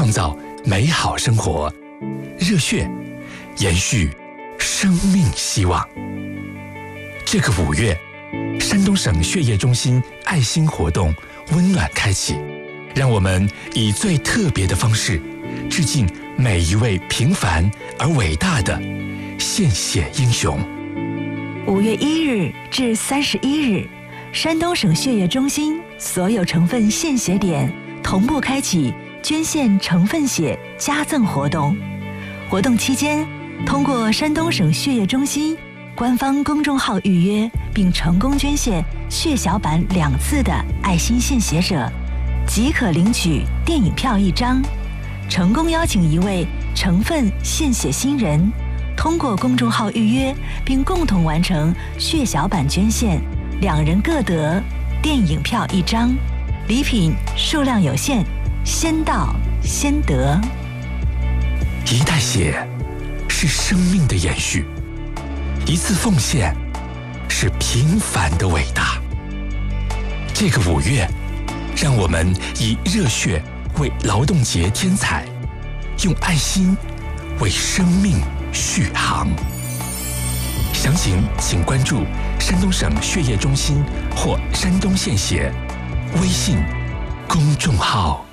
创造美好生活，热血延续生命希望。这个5月，山东省血液中心爱心活动温暖开启，让我们以最特别的方式致敬每一位平凡而伟大的献血英雄。 5月1日至31日，山东省血液中心所有成分献血点同步开启捐献成分血加赠活动。活动期间，通过山东省血液中心官方公众号预约并成功捐献血小板2次的爱心献血者，即可领取电影票1张。成功邀请一位成分献血新人，通过公众号预约并共同完成血小板捐献，2人各得电影票1张。礼品数量有限，先到先得。 一袋血是生命的延续，一次奉献是平凡的伟大。这个5月，让我们以热血为劳动节添彩，用爱心为生命续航。详情请关注山东省血液中心或山东献血微信公众号。